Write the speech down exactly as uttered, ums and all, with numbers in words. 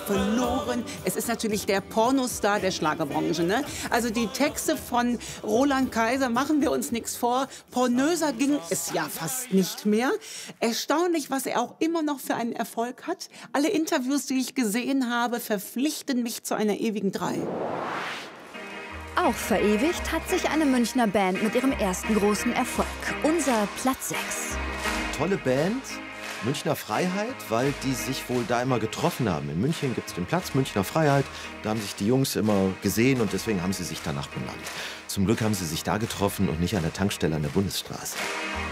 verloren. Es ist natürlich der Pornostar der Schlagerbranche, ne? Also die Texte von Roland Kaiser, machen wir uns nichts vor. Pornöser ging es ja fast nicht mehr. Erstaunlich, was er auch immer noch für einen Erfolg hat. Alle Interviews, die ich gesehen habe, verpflichten mich zu einer ewigen Drei. Auch verewigt hat sich eine Münchner Band mit ihrem ersten großen Erfolg. Unser Platz sechs. Tolle Band, Münchner Freiheit, weil die sich wohl da immer getroffen haben. In München gibt es den Platz Münchner Freiheit. Da haben sich die Jungs immer gesehen und deswegen haben sie sich danach benannt. Zum Glück haben sie sich da getroffen und nicht an der Tankstelle an der Bundesstraße.